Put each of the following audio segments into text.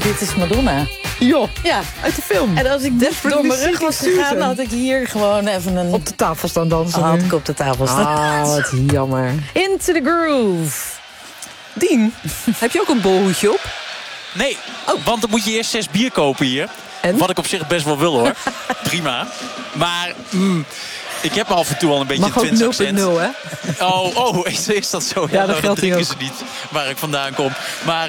Dit is Madonna. Joh, Ja. uit de film. En als ik dit door mijn rug was gegaan, had ik hier gewoon even een... Op de tafel staan dansen. had ik op de tafel staan. Ah, wat jammer. Into the groove. Dien, heb je ook een bolhoedje op? Nee, want dan moet je eerst 6 bier kopen hier. En? Wat ik op zich best wel wil, hoor. Prima. Maar ik heb me af en toe al een beetje Mag een ook Twents accent. 0.0, hè? Oh, is dat zo? Ja, dat dat geldt drinken hier ze niet waar ik vandaan kom. Maar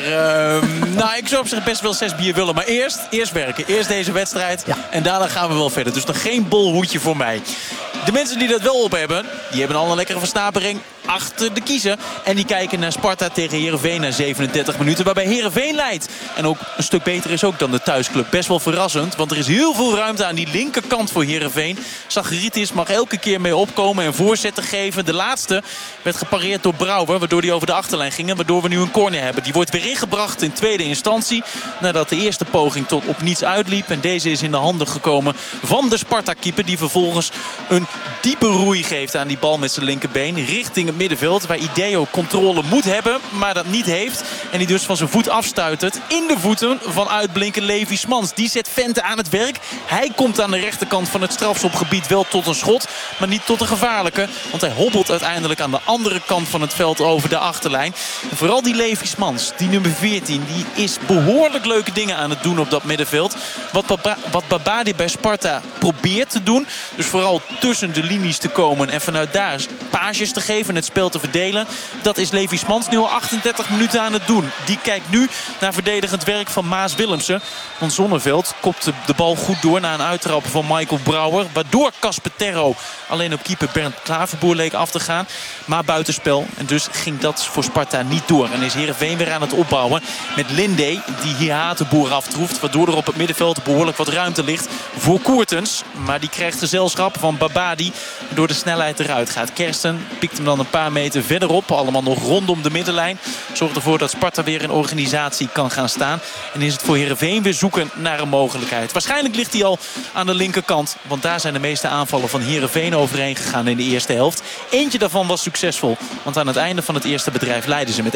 ik zou op zich best wel 6 bier willen. Maar eerst werken. Eerst deze wedstrijd. Ja. En daarna gaan we wel verder. Dus nog geen bolhoedje voor mij. De mensen die dat wel op hebben, die hebben al een lekkere versnapering achter de kiezen. En die kijken naar Sparta tegen Heerenveen na 37 minuten. Waarbij Heerenveen leidt. En ook een stuk beter is ook dan de thuisclub. Best wel verrassend. Want er is heel veel ruimte aan die linkerkant voor Heerenveen. Zacharitis mag elke keer mee opkomen en voorzetten geven. De laatste werd gepareerd door Brouwer. Waardoor die over de achterlijn ging. En waardoor we nu een corner hebben. Die wordt weer ingebracht in tweede instantie. Nadat de eerste poging tot op niets uitliep. En deze is in de handen gekomen van de Sparta-keeper. Die vervolgens een diepe roei geeft aan die bal met zijn linkerbeen. Richting het middenveld. Waar Ideo controle moet hebben. Maar dat niet heeft. En die dus van zijn voet afstuitert. In de voeten van uitblinker Levi Smans. Die zet Vente aan het werk. Hij komt aan de rechterkant van het strafschopgebied wel tot een schot. Maar niet tot een gevaarlijke. Want hij hobbelt uiteindelijk aan de andere kant van het veld over de achterlijn. En vooral die Levi Smans, die nummer 14, die is behoorlijk leuke dingen aan het doen op dat middenveld. Wat Babadi bij Sparta probeert te doen. Dus vooral tussen de linies te komen en vanuit daar paasjes te geven en het spel te verdelen. Dat is Levi Smans nu al 38 minuten aan het doen. Die kijkt nu naar verdedigend werk van Maas Willemsen. Want Zonneveld kopt de bal goed door na een uittrap van Michael Brouwer. Waardoor Casper Terro alleen op keeper Bernd Klaverboer leek af te gaan. Maar buitenspel. En dus ging dat voor Sparta niet door. En is Heerenveen weer aan het opbouwen met Linde, die hier Hatenboer aftroeft. Waardoor er op het middenveld behoorlijk wat ruimte ligt voor Koertens. Maar die krijgt gezelschap van Babadi. Door de snelheid eruit gaat. Kersten pikt hem dan een paar meter verderop. Allemaal nog rondom de middenlijn. Zorgt ervoor dat Sparta weer in organisatie kan gaan staan. En is het voor Heerenveen weer zoeken naar een mogelijkheid. Waarschijnlijk ligt hij al aan de linkerkant. Want daar zijn de meeste aanvallen van Heerenveen overheen gegaan in de eerste helft. Eentje daarvan was succesvol. Want aan het einde van het eerste bedrijf leidden ze met 1-0.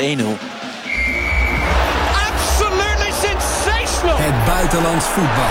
Absolutely sensational. Het buitenlands voetbal.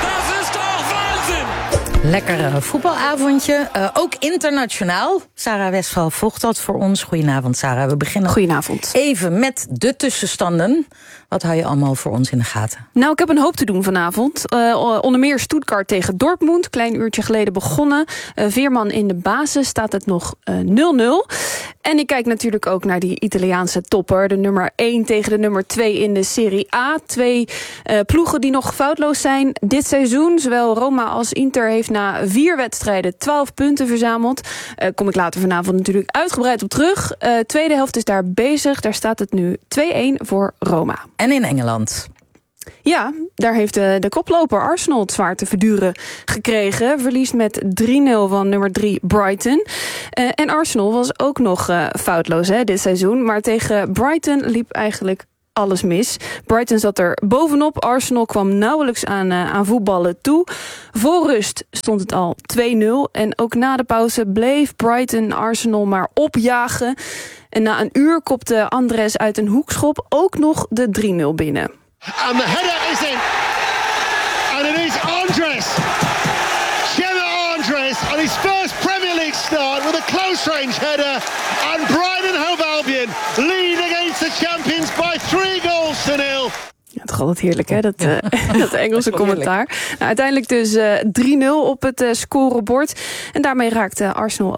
Lekker voetbalavondje. Ook internationaal. Sarah Westphal volgt dat voor ons. Goedenavond, Sarah. We beginnen Goedenavond. Even met de tussenstanden. Wat hou je allemaal voor ons in de gaten? Nou, ik heb een hoop te doen vanavond. Onder meer Stuttgart tegen Dortmund. Klein uurtje geleden begonnen. Veerman in de basis staat het nog 0-0. En ik kijk natuurlijk ook naar die Italiaanse topper. De nummer 1 tegen de nummer 2 in de Serie A. 2 ploegen die nog foutloos zijn dit seizoen. Zowel Roma als Inter heeft na 4 wedstrijden 12 punten verzameld. Kom ik later vanavond natuurlijk uitgebreid op terug. Tweede helft is daar bezig. Daar staat het nu 2-1 voor Roma. En in Engeland? Ja, daar heeft de koploper Arsenal het zwaar te verduren gekregen. Verliest met 3-0 van nummer 3 Brighton. En Arsenal was ook nog foutloos dit seizoen. Maar tegen Brighton liep eigenlijk alles mis. Brighton zat er bovenop. Arsenal kwam nauwelijks aan voetballen toe. Voor rust stond het al 2-0. En ook na de pauze bleef Brighton Arsenal maar opjagen. En na een uur kopte Andres uit een hoekschop ook nog de 3-0 binnen. And the header is in. And it is Andres. Gemma Andres on his first Premier League start with a close range header. And Brighton Hove Albion lead against the champions by 3 goals to 0. Ja, toch altijd heerlijk, hè? Dat Engelse commentaar. Nou, uiteindelijk dus 3-0 op het scorebord. En daarmee raakte Arsenal